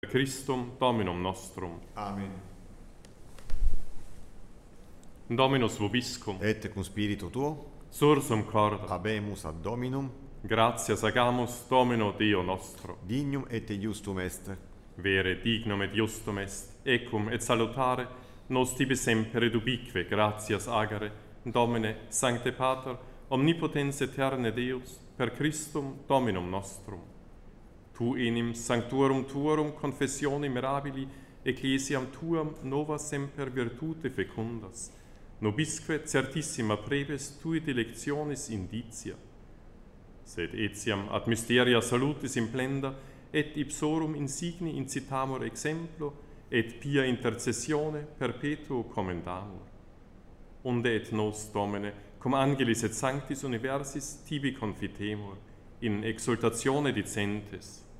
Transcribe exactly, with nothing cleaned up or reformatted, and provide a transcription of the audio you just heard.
Christum Dominum nostrum. Amen. Dominus vobiscum. Et cum spiritu tuo, Sursum corda. habemus ad Dominum, Gratias agamus Domino Deo nostro. dignum et justum est. Vere dignum et justum est, ecum et salutare, nos tibi semper et ubique gratias agere, Domine, Sancte Pater, omnipotens aeterne Deus, per Christum Dominum nostrum. Tu enim sanctuorum tuorum confessione mirabili, ecclesiam tuam nova semper virtute fecundas, nobisque certissima prebes tui dilectionis indicia. Sed etiam ad mysteria salutis implenda, et ipsorum insigni incitamur exemplo, et pia intercessione perpetuo commendamur. Unde et nos, Domine, cum angelis et sanctis universis tibi confitemur, in exultatione dicentes,